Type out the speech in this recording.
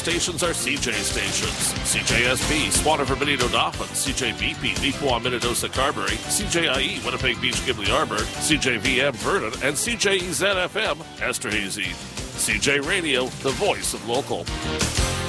stations are CJ stations. CJSB, Swanner, Benito Dauphin, CJBP, Neepawa, Minnedosa, Carberry, CJIE, Winnipeg Beach, Ghibli Arbor, CJVM, Vernon, and CJEZ-FM, Esterhazy. CJ Radio, the voice of local.